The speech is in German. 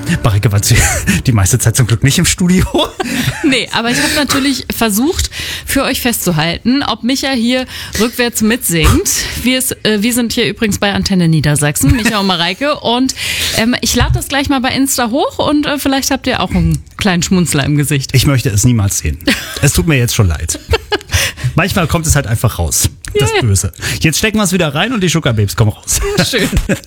Marike war die meiste Zeit zum Glück nicht im Studio. Nee, aber ich habe natürlich versucht, für euch festzuhalten, ob Micha hier rückwärts mitsingt. Wir sind hier übrigens bei Antenne Niedersachsen, Micha und Mareike. Und ich lade das gleich mal bei Insta hoch und vielleicht habt ihr auch einen kleinen Schmunzler im Gesicht. Ich möchte es niemals sehen. Es tut mir jetzt schon leid. Manchmal kommt es halt einfach raus. Das Böse. Jetzt stecken wir es wieder rein und die Sugar Babes kommen raus. Schön.